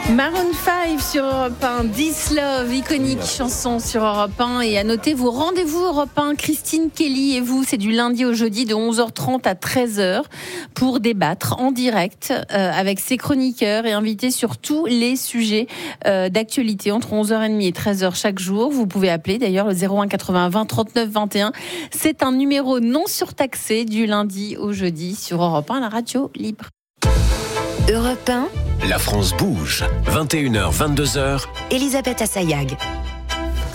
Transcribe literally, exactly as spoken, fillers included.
Maroon cinq sur Europe un, This Love, iconique chanson sur Europe un. Et à noter vos rendez-vous Europe un, Christine Kelly et vous, c'est du lundi au jeudi de onze heures trente à treize heures pour débattre en direct euh, avec ses chroniqueurs et invités sur tous les sujets euh, d'actualité entre onze heures trente et treize heures chaque jour. Vous pouvez appeler d'ailleurs le zéro un quatre-vingts vingt trente-neuf vingt et un. C'est un numéro non surtaxé du lundi au jeudi sur Europe un, la radio libre. Europe un. La France bouge. vingt et une heures, vingt-deux heures. Elisabeth Assayag.